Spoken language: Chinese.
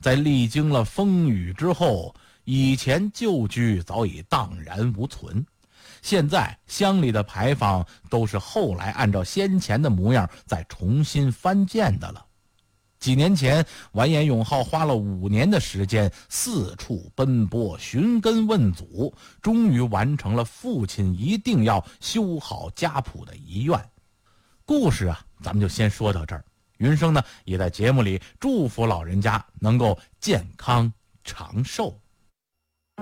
在历经了风雨之后，以前旧居早已荡然无存，现在乡里的牌坊都是后来按照先前的模样再重新翻建的了。几年前，完颜永浩花了5年的时间，四处奔波，寻根问祖，终于完成了父亲一定要修好家谱的遗愿。故事啊，咱们就先说到这儿。云生呢，也在节目里祝福老人家能够健康长寿。